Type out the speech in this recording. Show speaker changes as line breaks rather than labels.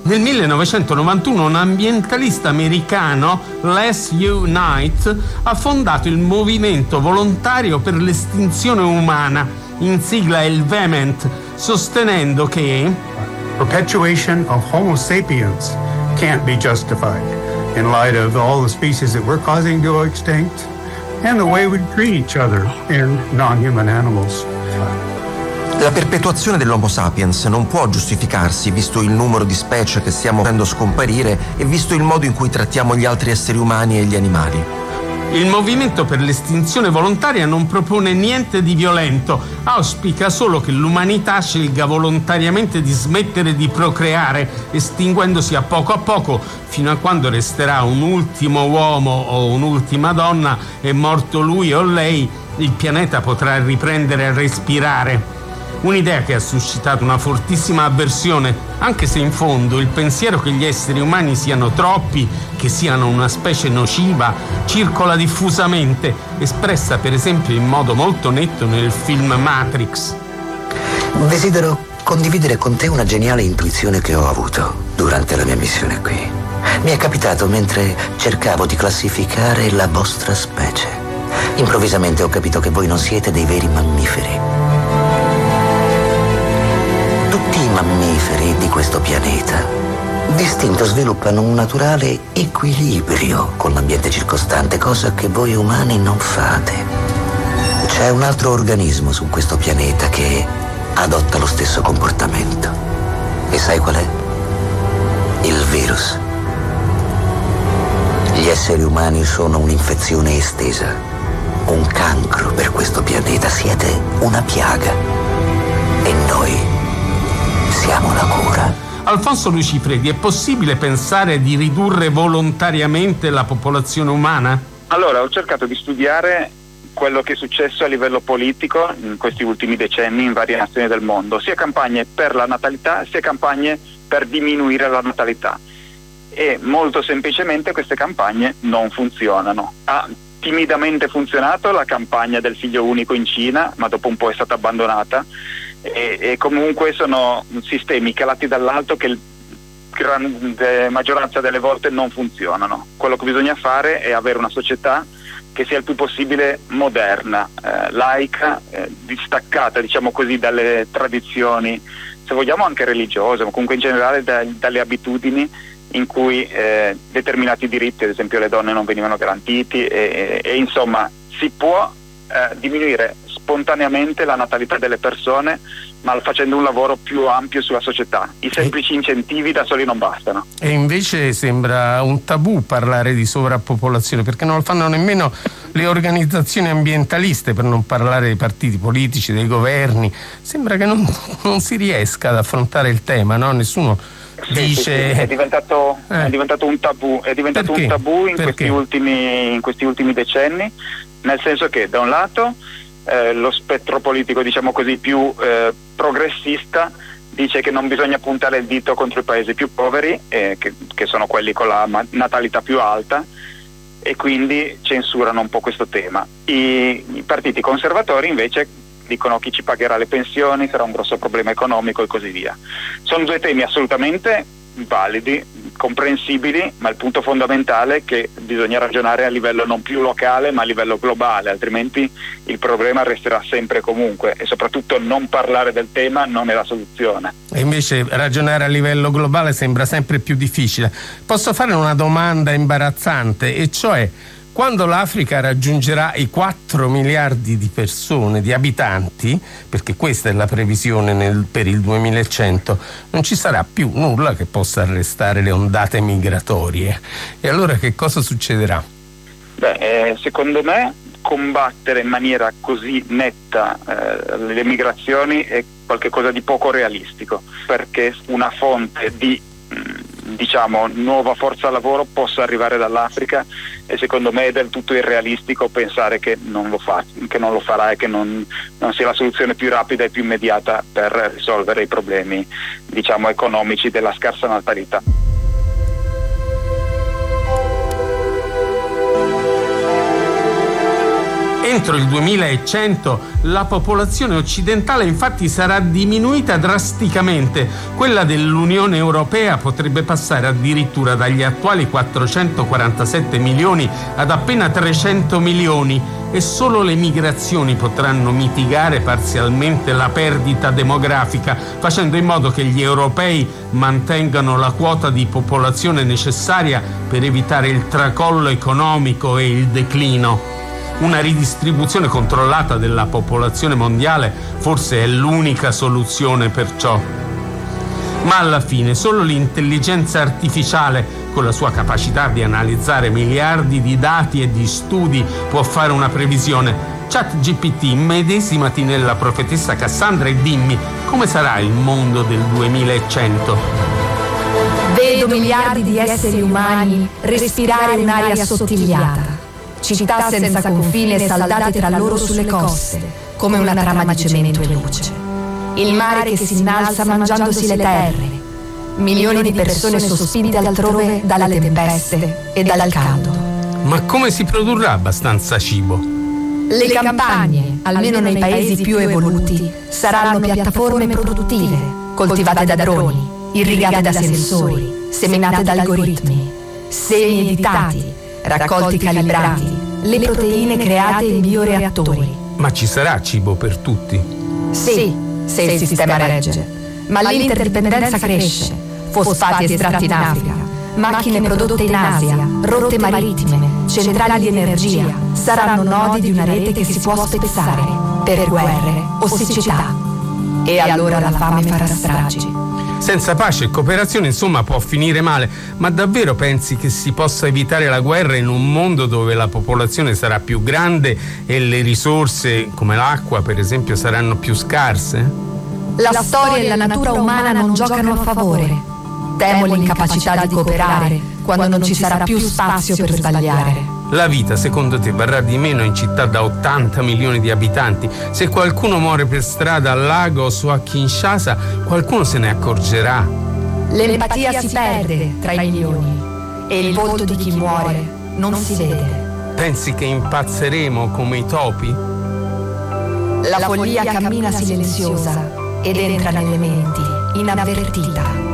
Nel 1991 un ambientalista americano, Les U. Knight, ha fondato il Movimento Volontario per l'Estinzione Umana, in sigla il VEMENT, sostenendo che
perpetuation of Homo sapiens can't be justified in light of all the species that we're causing to go extinct and the way we treat each other in non-human animals.
La perpetuazione dell'Homo sapiens non può giustificarsi visto il numero di specie che stiamo vedendo scomparire e visto il modo in cui trattiamo gli altri esseri umani e gli animali.
Il Movimento per l'Estinzione Volontaria non propone niente di violento, auspica solo che l'umanità scelga volontariamente di smettere di procreare, estinguendosi a poco, fino a quando resterà un ultimo uomo o un'ultima donna e morto lui o lei, il pianeta potrà riprendere a respirare. Un'idea che ha suscitato una fortissima avversione, anche se in fondo il pensiero che gli esseri umani siano troppi, che siano una specie nociva, circola diffusamente, espressa per esempio in modo molto netto nel film Matrix.
Desidero condividere con te una geniale intuizione che ho avuto durante la mia missione qui. Mi è capitato mentre cercavo di classificare la vostra specie. Improvvisamente ho capito che voi non siete dei veri mammiferi. Tutti i mammiferi di questo pianeta d'istinto sviluppano un naturale equilibrio con l'ambiente circostante, cosa che voi umani non fate. C'è un altro organismo su questo pianeta che adotta lo stesso comportamento. E sai qual è? Il virus. Gli esseri umani sono un'infezione estesa, un cancro per questo pianeta. Siete una piaga e noi siamo la cura.
Alfonso Lucifredi, è possibile pensare di ridurre volontariamente la popolazione umana?
Allora, ho cercato di studiare quello che è successo a livello politico in questi ultimi decenni in varie nazioni del mondo, sia campagne per la natalità, sia campagne per diminuire la natalità. E molto semplicemente queste campagne non funzionano. Ha timidamente funzionato la campagna del figlio unico in Cina, ma dopo un po' è stata abbandonata. E comunque sono sistemi calati dall'alto che la grande maggioranza delle volte non funzionano. Quello che bisogna fare è avere una società che sia il più possibile moderna, laica, distaccata, diciamo così, dalle tradizioni, se vogliamo anche religiose, ma comunque in generale dalle abitudini in cui determinati diritti, ad esempio le donne, non venivano garantiti e insomma si può diminuire spontaneamente la natalità delle persone, ma facendo un lavoro più ampio sulla società. I semplici incentivi da soli non bastano.
E invece sembra un tabù parlare di sovrappopolazione, perché non lo fanno nemmeno le organizzazioni ambientaliste, per non parlare dei partiti politici, dei governi. Sembra che non si riesca ad affrontare il tema, no? Nessuno dice...
Sì. È diventato un tabù, un tabù in questi ultimi decenni, nel senso che da un lato lo spettro politico, diciamo così, più progressista dice che non bisogna puntare il dito contro i paesi più poveri, che sono quelli con la natalità più alta, e quindi censurano un po' questo tema. I partiti conservatori invece dicono chi ci pagherà le pensioni, sarà un grosso problema economico e così via. Sono due temi assolutamente validi, comprensibili, ma il punto fondamentale è che bisogna ragionare a livello non più locale ma a livello globale, altrimenti il problema resterà sempre e comunque, e soprattutto non parlare del tema non è la soluzione.
E invece ragionare a livello globale sembra sempre più difficile. Posso fare una domanda imbarazzante, e cioè: quando l'Africa raggiungerà i 4 miliardi di persone, di abitanti, perché questa è la previsione per il 2100, non ci sarà più nulla che possa arrestare le ondate migratorie. E allora che cosa succederà?
Secondo me combattere in maniera così netta le migrazioni è qualcosa di poco realistico, perché una fonte di nuova forza lavoro possa arrivare dall'Africa, e secondo me è del tutto irrealistico pensare che non lo farà e che non sia la soluzione più rapida e più immediata per risolvere i problemi, economici della scarsa natalità.
E Entro il 2100 la popolazione occidentale infatti sarà diminuita drasticamente. Quella dell'Unione Europea potrebbe passare addirittura dagli attuali 447 milioni ad appena 300 milioni e solo le migrazioni potranno mitigare parzialmente la perdita demografica, facendo in modo che gli europei mantengano la quota di popolazione necessaria per evitare il tracollo economico e il declino. Una ridistribuzione controllata della popolazione mondiale forse è l'unica soluzione per ciò. Ma alla fine solo l'intelligenza artificiale, con la sua capacità di analizzare miliardi di dati e di studi, può fare una previsione. ChatGPT, medesimati nella profetessa Cassandra e dimmi come sarà il mondo del 2100.
Vedo miliardi di esseri umani respirare un'aria assottigliata. Città senza confine saldate tra loro sulle coste, come una trama di cemento e luce. Il mare che si innalza mangiandosi le terre. Milioni di persone sospinte altrove dalle tempeste e dal caldo.
Ma come si produrrà abbastanza cibo?
Le campagne, almeno nei paesi più evoluti, saranno piattaforme produttive, coltivate da droni, irrigate da sensori, seminate da algoritmi, semi editati, raccolti calibrati, le proteine create in bioreattori.
Ma ci sarà cibo per tutti?
Sì, se il sistema regge. Ma l'interdipendenza cresce. Fosfati estratti in Africa, macchine prodotte in Asia, rotte marittime, centrali di energia saranno nodi di una rete che si può spezzare per guerre o siccità. E allora la fame farà stragi.
Senza pace e cooperazione, insomma, può finire male. Ma davvero pensi che si possa evitare la guerra in un mondo dove la popolazione sarà più grande e le risorse, come l'acqua per esempio, saranno più scarse?
La storia e la natura umana non giocano a favore. Temo l'incapacità di cooperare quando non ci sarà più spazio per sbagliare.
La vita, secondo te, varrà di meno in città da 80 milioni di abitanti? Se qualcuno muore per strada a Lagos o a Kinshasa, qualcuno se ne accorgerà.
L'empatia si perde tra i milioni e il volto di chi muore non si vede.
Pensi che impazzeremo come i topi?
La follia cammina silenziosa ed entra nelle menti inavvertita.